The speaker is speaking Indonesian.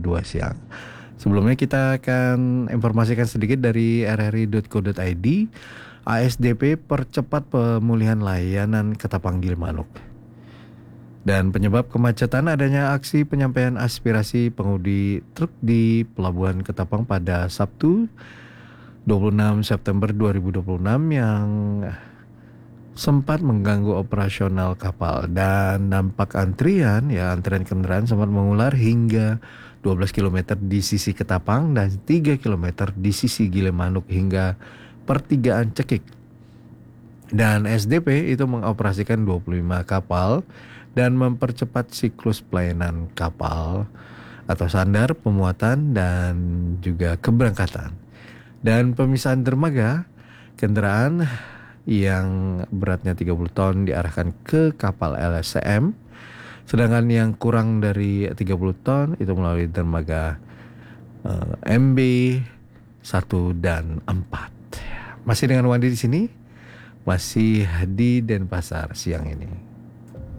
2 siang. Sebelumnya kita akan informasikan sedikit dari rri.co.id. ASDP percepat pemulihan layanan Ketapang Gilimanuk. Dan penyebab kemacetan adanya aksi penyampaian aspirasi pengemudi truk di Pelabuhan Ketapang pada Sabtu 26 September 2026 yang sempat mengganggu operasional kapal dan dampak antrian kendaraan sempat mengular hingga 12 km di sisi Ketapang dan 3 km di sisi Gilimanuk hingga pertigaan Cekik. Dan SDP itu mengoperasikan 25 kapal dan mempercepat siklus pelayanan kapal atau sandar, pemuatan dan juga keberangkatan. Dan pemisahan dermaga, kendaraan yang beratnya 30 ton diarahkan ke kapal LSCM, sedangkan yang kurang dari 30 ton itu melalui dermaga MB 1 dan 4. Masih dengan Wandi di sini, masih di Denpasar siang ini.